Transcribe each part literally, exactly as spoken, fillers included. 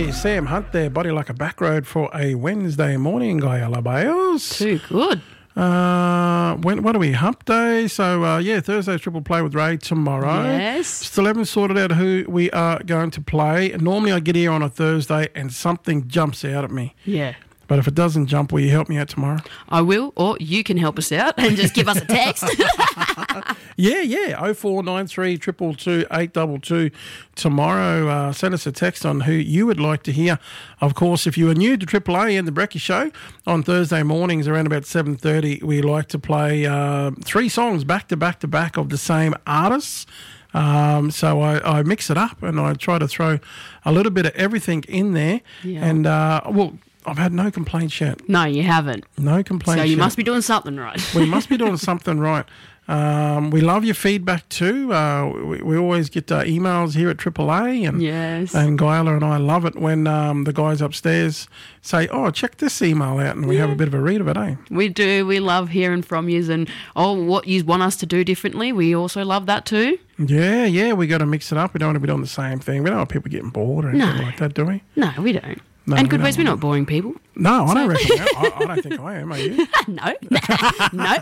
Hey, Sam Hunt there, Body Like a Back Road for a Wednesday morning, Guyala Bales. Too good. Uh, when, what are we, hump day? So, uh, yeah, Thursday's Triple Play with Ray tomorrow. Yes. Still haven't sorted out who we are going to play. Normally I get here on a Thursday and something jumps out at me. Yeah. But if it doesn't jump, will you help me out tomorrow? I will, or you can help us out and just give us a text. Yeah, yeah, oh four nine three, two two two, eight two two tomorrow. Uh, send us a text on who you would like to hear. Of course, if you are new to Triple A and the Brecky Show, on Thursday mornings around about seven thirty, we like to play uh, three songs back to back to back of the same artists. Um, so I, I mix it up and I try to throw a little bit of everything in there. Yeah. And, uh, well, I've had no complaints yet. No, you haven't. No complaints So you yet. must be doing something right. We must be doing something right. Um, we love your feedback too. Uh, we, we always get uh, emails here at Triple A, and Yes. and Guyla and I love it when um, the guys upstairs say, "Oh, check this email out," and we have a bit of a read of it, eh? We do. We love hearing from you and, oh, what you want us to do differently. We also love that too. Yeah, yeah. We got to mix it up. We don't want to be doing the same thing. We don't want people getting bored or anything No. like that, do we? No, we don't. No, and we good don't ways, we're want not boring people. No, I don't reckon. that. I, I don't think I am. Are you? No. No.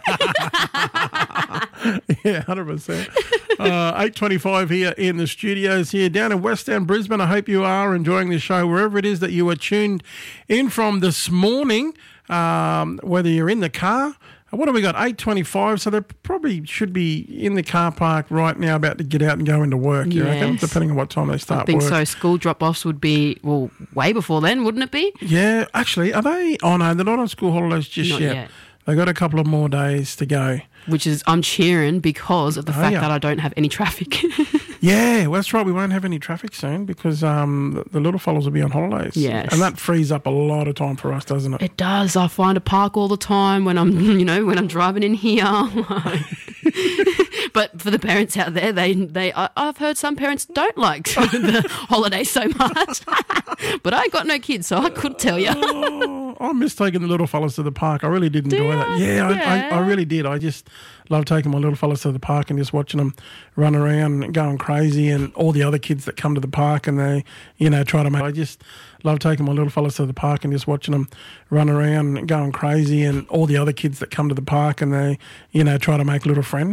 Yeah, one hundred percent. Uh, eight twenty-five here in the studios here down in West End, Brisbane. I hope you are enjoying the show wherever it is that you are tuned in from this morning, um, whether you're in the car. What have we got? eight twenty-five, so they probably should be in the car park right now about to get out and go into work, you reckon? Yes. Depending on what time they start I think work. so. School drop-offs would be, well, way before then, wouldn't it be? Yeah, actually, are they? Oh, no, they're not on school holidays just Not yet. yet. They've got a couple of more days to go. Which is, I'm cheering because of the Oh, fact yeah. that I don't have any traffic. Yeah, well, that's right. We won't have any traffic soon because um, the, the little fellas will be on holidays. Yes. And that frees up a lot of time for us, doesn't it? It does. I find a park all the time when I'm, you know, when I'm driving in here. But for the parents out there, they, they, I, I've heard some parents don't like the holidays so much. But I got no kids, so I could tell you. Oh, I miss taking the little fellas to the park. I really did enjoy that. Yeah, I, Yeah. I, I really did. I just love taking my little fellas to the park and just watching them run around and going crazy, and all the other kids that come to the park and they, you know, try to make. I just love taking my little fellas to the park and just watching them run around and going crazy, and all the other kids that come to the park and they, you know, try to make little friends.